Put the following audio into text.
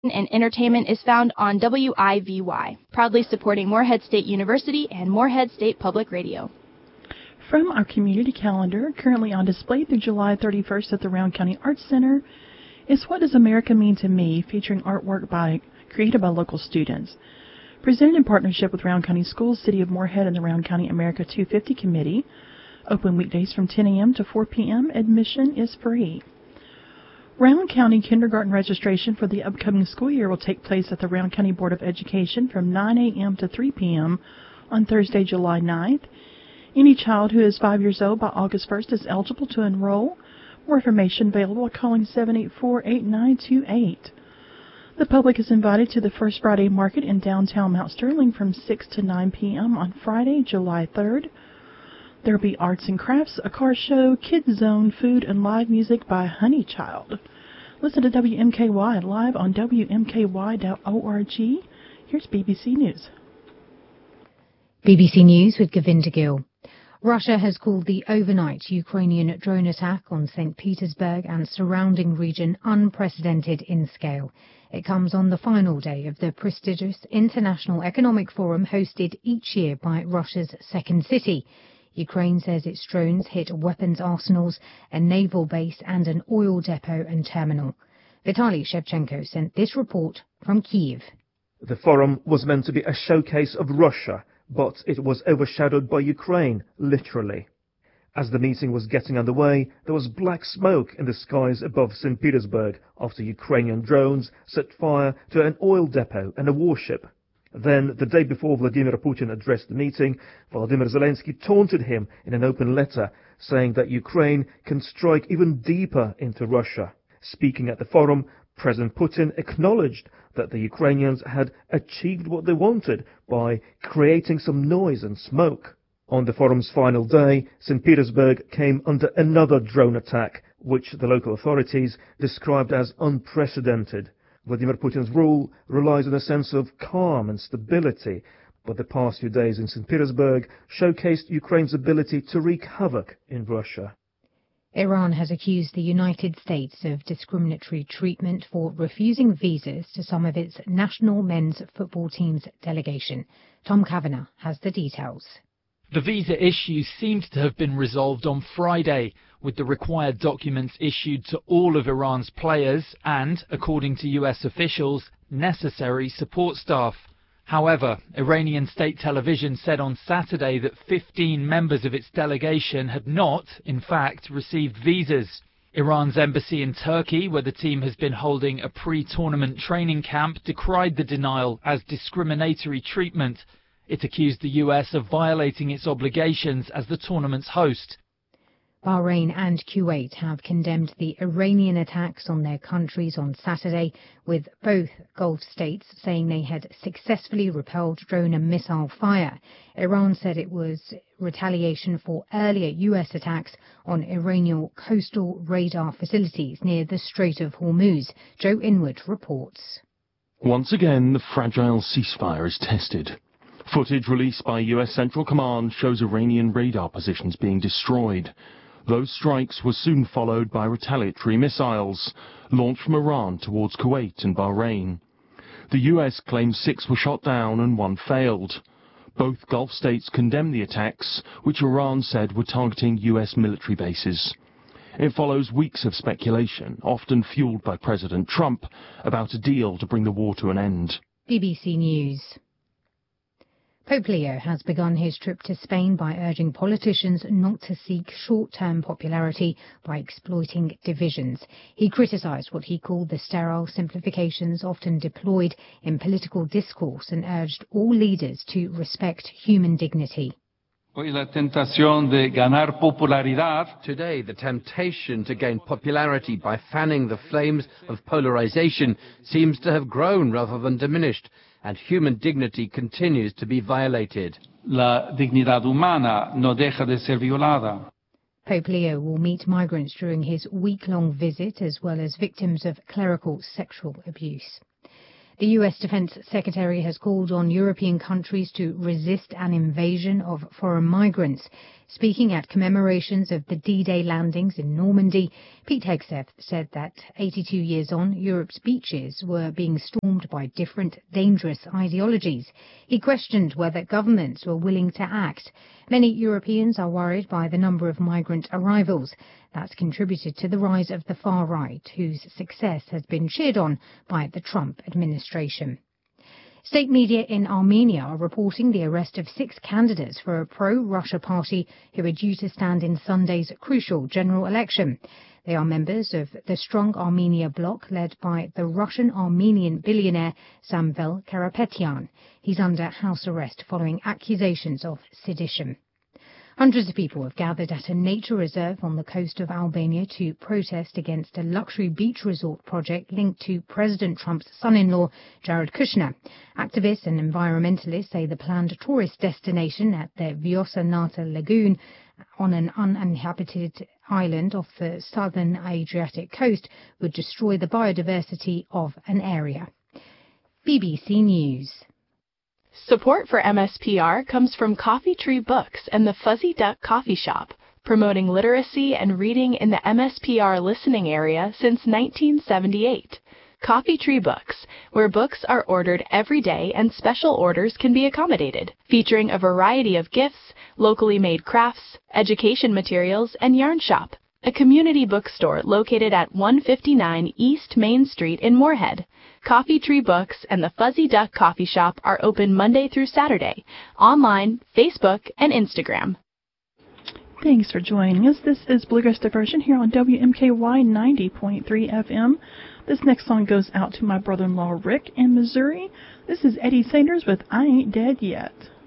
and entertainment is found on WIVY, proudly supporting Morehead State University and Morehead State Public Radio. From our community calendar, currently on display through July 31st at the Rowan County Arts Center, is What Does America Mean to Me, featuring artwork created by local students. Presented in partnership with Rowan County Schools, City of Morehead, and the Rowan County America 250 Committee. Open weekdays from 10 a.m. to 4 p.m. Admission is free. Rowan County kindergarten registration for the upcoming school year will take place at the Rowan County Board of Education from 9 a.m. to 3 p.m. on Thursday, July 9th. Any child who is 5 years old by August 1st is eligible to enroll. More information available by calling 784-8928. The public is invited to the First Friday Market in downtown Mount Sterling from 6 to 9 p.m. on Friday, July 3rd. There will be arts and crafts, a car show, kids zone, food, and live music by Honey Child. Listen to WMKY live on WMKY.org. Here's BBC News. BBC News with Govinda Gill. Russia has called the overnight Ukrainian drone attack on St. Petersburg and surrounding region unprecedented in scale. It comes on the final day of the prestigious International Economic Forum hosted each year by Russia's second city. Ukraine says its drones hit weapons arsenals, a naval base and an oil depot and terminal. Vitaly Shevchenko sent this report from Kyiv. The forum was meant to be a showcase of Russia, but it was overshadowed by Ukraine, literally. As the meeting was getting underway, there was black smoke in the skies above St. Petersburg after Ukrainian drones set fire to an oil depot and a warship. Then, the day before Vladimir Putin addressed the meeting, Volodymyr Zelensky taunted him in an open letter, saying that Ukraine can strike even deeper into Russia. Speaking at the forum, President Putin acknowledged that the Ukrainians had achieved what they wanted by creating some noise and smoke. On the forum's final day, St. Petersburg came under another drone attack, which the local authorities described as unprecedented. Vladimir Putin's rule relies on a sense of calm and stability, but the past few days in St. Petersburg showcased Ukraine's ability to wreak havoc in Russia. Iran has accused the United States of discriminatory treatment for refusing visas to some of its national men's football team's delegation. Tom Kavanagh has the details. The visa issue seems to have been resolved on Friday, with the required documents issued to all of Iran's players and, according to US officials, necessary support staff. However, Iranian state television said on Saturday that 15 members of its delegation had not, in fact, received visas. Iran's embassy in Turkey, where the team has been holding a pre-tournament training camp, decried the denial as discriminatory treatment. It accused the US of violating its obligations as the tournament's host. Bahrain and Kuwait have condemned the Iranian attacks on their countries on Saturday, with both Gulf states saying they had successfully repelled drone and missile fire. Iran said it was retaliation for earlier US attacks on Iranian coastal radar facilities near the Strait of Hormuz. Joe Inwood reports. Once again, the fragile ceasefire is tested. Footage released by US Central Command shows Iranian radar positions being destroyed. Those strikes were soon followed by retaliatory missiles launched from Iran towards Kuwait and Bahrain. The US claims 6 were shot down and 1 failed. Both Gulf states condemned the attacks, which Iran said were targeting US military bases. It follows weeks of speculation, often fueled by President Trump, about a deal to bring the war to an end. BBC News. Pope Leo has begun his trip to Spain by urging politicians not to seek short-term popularity by exploiting divisions. He criticised what he called the sterile simplifications often deployed in political discourse and urged all leaders to respect human dignity. Today, the temptation to gain popularity by fanning the flames of polarization seems to have grown rather than diminished, and human dignity continues to be violated. La dignidad humana no deja de ser violada. Pope Leo will meet migrants during his week-long visit, as well as victims of clerical sexual abuse. The U.S. Defense Secretary has called on European countries to resist an invasion of foreign migrants. Speaking at commemorations of the D-Day landings in Normandy, Pete Hegseth said that 82 years on, Europe's beaches were being stormed by different dangerous ideologies. He questioned whether governments were willing to act. Many Europeans are worried by the number of migrant arrivals. That's contributed to the rise of the far right, whose success has been cheered on by the Trump administration. State media in Armenia are reporting the arrest of 6 candidates for a pro-Russia party who are due to stand in Sunday's crucial general election. They are members of the Strong Armenia bloc led by the Russian-Armenian billionaire Samvel Karapetyan. He's under house arrest following accusations of sedition. Hundreds of people have gathered at a nature reserve on the coast of Albania to protest against a luxury beach resort project linked to President Trump's son-in-law, Jared Kushner. Activists and environmentalists say the planned tourist destination at the Vjosa Nata Lagoon on an uninhabited island off the southern Adriatic coast would destroy the biodiversity of an area. BBC News. Support for MSPR comes from Coffee Tree Books and the Fuzzy Duck Coffee Shop, promoting literacy and reading in the MSPR listening area since 1978. Coffee Tree Books, where books are ordered every day and special orders can be accommodated, featuring a variety of gifts, locally made crafts, education materials, and yarn shop. A community bookstore located at 159 East Main Street in Moorhead. Coffee Tree Books and the Fuzzy Duck Coffee Shop are open Monday through Saturday, online, Facebook, and Instagram. Thanks for joining us. This is Bluegrass Diversion here on WMKY 90.3 FM. This next song goes out to my brother-in-law Rick in Missouri. This is Eddie Sanders with I Ain't Dead Yet.